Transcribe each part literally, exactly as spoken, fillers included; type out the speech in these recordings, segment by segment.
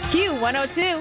Q one oh two.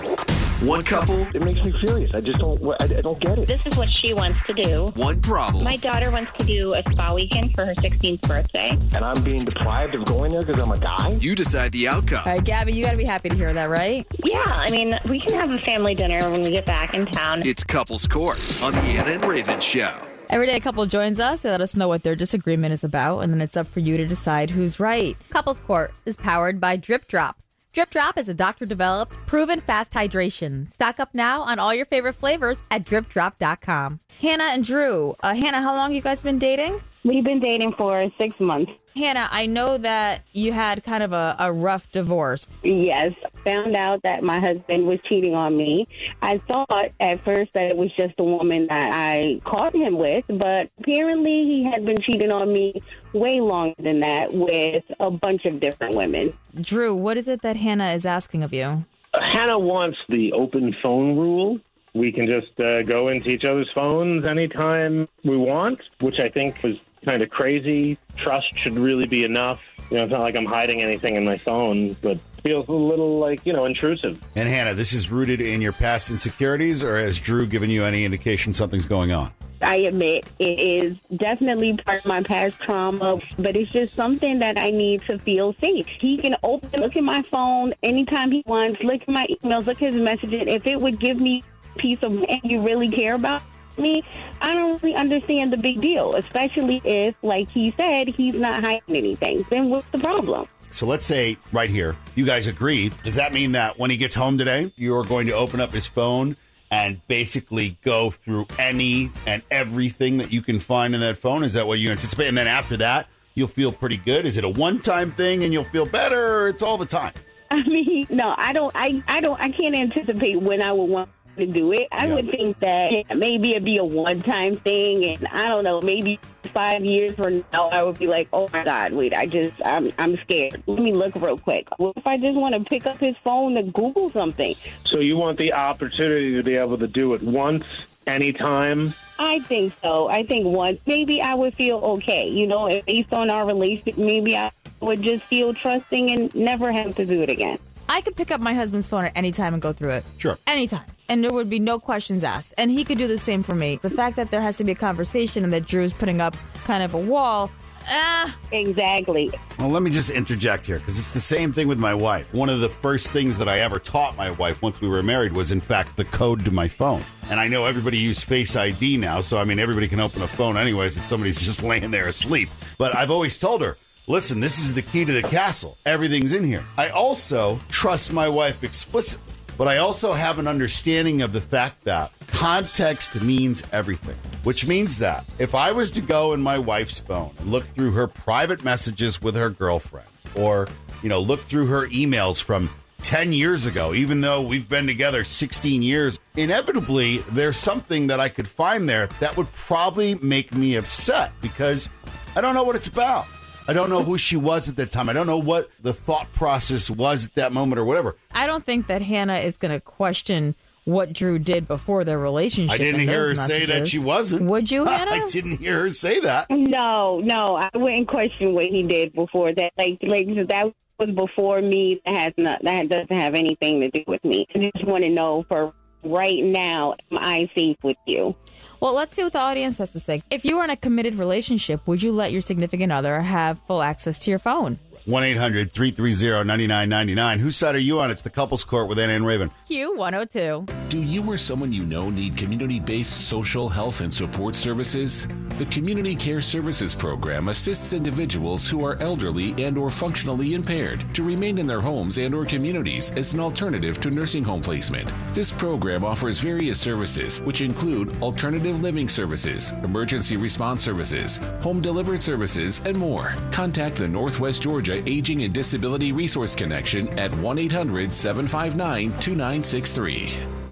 One couple. It makes me furious. I just don't, I, I don't get it. This is what she wants to do. One problem. My daughter wants to do a spa weekend for her sixteenth birthday. And I'm being deprived of going there because I'm a guy? You decide the outcome. All right, Gabby, you got to be happy to hear that, right? Yeah, I mean, we can have a family dinner when we get back in town. It's Couples Court on the Anna and Raven Show. Every day a couple joins us. They let us know what their disagreement is about, and then it's up for you to decide who's right. Couples Court is powered by Drip Drop. Drip Drop is a doctor-developed, proven fast hydration. Stock up now on all your favorite flavors at drip drop dot com. Hannah and Drew. Uh, Hannah, how long have you guys been dating? We've been dating for six months. Hannah, I know that you had kind of a, a rough divorce. Yes, found out that my husband was cheating on me. I thought at first that it was just a woman that I caught him with, but apparently he had been cheating on me way longer than that with a bunch of different women. Drew, what is it that Hannah is asking of you? Hannah wants the open phone rule. We can just uh, go into each other's phones anytime we want, which I think is kind of crazy. Trust should really be enough. You know, it's not like I'm hiding anything in my phone, but it feels a little like, you know, intrusive. And Hannah, this is rooted in your past insecurities, or has Drew given you any indication something's going on? I admit it is definitely part of my past trauma, but it's just something that I need to feel safe. He can open, look at my phone anytime he wants, look at my emails, look at his messages. If it would give me peace of mind, you really care about me, I don't really understand the big deal, especially if, like he said, he's not hiding anything. Then what's the problem? So let's say right here, you guys agree. Does that mean that when he gets home today, you're going to open up his phone and basically go through any and everything that you can find in that phone? Is that what you anticipate? And then after that, you'll feel pretty good? Is it a one-time thing and you'll feel better, or it's all the time? I mean, no, I don't, I, I don't, I can't anticipate when I would want to do it. I Yeah. would think that maybe it'd be a one-time thing, and I don't know, maybe five years from now, I would be like, oh my God, wait, I just, I'm, I'm scared. Let me look real quick. What if I just want to pick up his phone to Google something? So you want the opportunity to be able to do it once, anytime? I think so. I think once, maybe I would feel okay. You know, and based on our relationship, maybe I would just feel trusting and never have to do it again. I could pick up my husband's phone at any time and go through it. Sure. Anytime. And there would be no questions asked. And he could do the same for me. The fact that there has to be a conversation and that Drew's putting up kind of a wall, ah. Exactly. Well, let me just interject here, because it's the same thing with my wife. One of the first things that I ever taught my wife once we were married was, in fact, the code to my phone. And I know everybody uses Face I D now, so, I mean, everybody can open a phone anyways if somebody's just laying there asleep. But I've always told her, listen, this is the key to the castle. Everything's in here. I also trust my wife explicitly, but I also have an understanding of the fact that context means everything, which means that if I was to go in my wife's phone and look through her private messages with her girlfriends, or, you know, look through her emails from ten years ago, even though we've been together sixteen years, inevitably there's something that I could find there that would probably make me upset, because I don't know what it's about. I don't know who she was at that time. I don't know what the thought process was at that moment or whatever. I don't think that Hannah is going to question what Drew did before their relationship. I didn't and hear her those say that messages. she wasn't. Would you, Hannah? I didn't hear her say that. No, no, I wouldn't question what he did before that. Like, like that was before me. That has not. That doesn't have anything to do with me. I just want to know for right now, am I safe with you? Well, let's see what the audience has to say. If you were in a committed relationship, would you let your significant other have full access to your phone? one eight hundred three three zero nine nine nine nine. Whose side are you on? It's the Couples Court with Anna and Raven. Q one oh two. Do you or someone you know need community-based social health and support services? The Community Care Services Program assists individuals who are elderly and or functionally impaired to remain in their homes and or communities as an alternative to nursing home placement. This program offers various services, which include alternative living services, emergency response services, home-delivered services, and more. Contact the Northwest Georgia Aging and Disability Resource Connection at one eight hundred seven five nine two nine six three.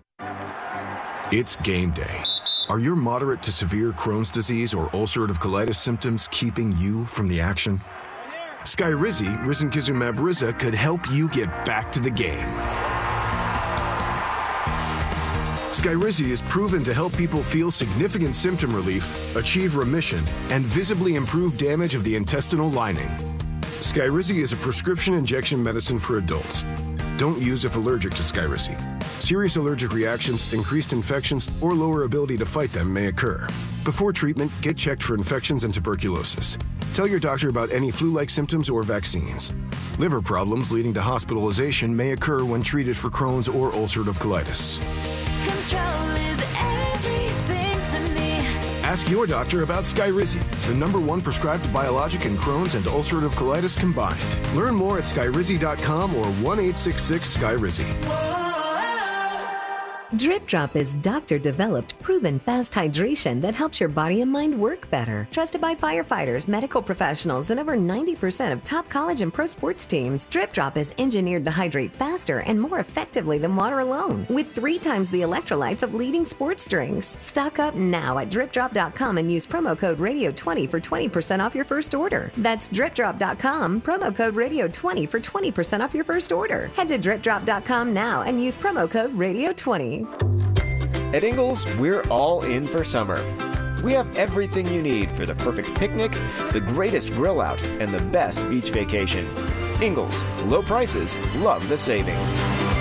It's game day. Are your moderate to severe Crohn's disease or ulcerative colitis symptoms keeping you from the action? Skyrizi, risankizumab Riza, could help you get back to the game. Skyrizi is proven to help people feel significant symptom relief, achieve remission, and visibly improve damage of the intestinal lining. Skyrizi is a prescription injection medicine for adults. Don't use if allergic to Skyrizi. Serious allergic reactions, increased infections, or lower ability to fight them may occur. Before treatment, get checked for infections and tuberculosis. Tell your doctor about any flu-like symptoms or vaccines. Liver problems leading to hospitalization may occur when treated for Crohn's or ulcerative colitis. Control is everything to me. Ask your doctor about Skyrizi, the number one prescribed biologic in Crohn's and ulcerative colitis combined. Learn more at skyrizi dot com or one eight six six Skyrizi. Drip Drop is doctor-developed, proven fast hydration that helps your body and mind work better. Trusted by firefighters, medical professionals, and over ninety percent of top college and pro sports teams, Drip Drop is engineered to hydrate faster and more effectively than water alone, with three times the electrolytes of leading sports drinks. Stock up now at drip drop dot com and use promo code radio twenty for twenty percent off your first order. That's drip drop dot com, promo code radio twenty for twenty percent off your first order. Head to drip drop dot com now and use promo code radio twenty. At Ingles, we're all in for summer. We have everything you need for the perfect picnic, the greatest grill out, and the best beach vacation. Ingles, low prices, love the savings.